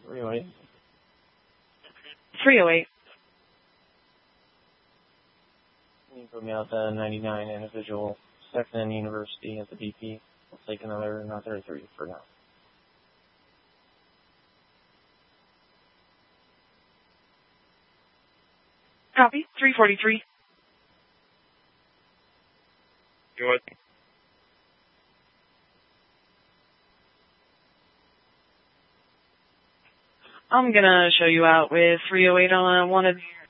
308. 308. Can you put me out the 99 individual, Second University at the BP? I'll take another 33 for now. Copy. 343. Go ahead. I'm going to show you out with 308 on one of your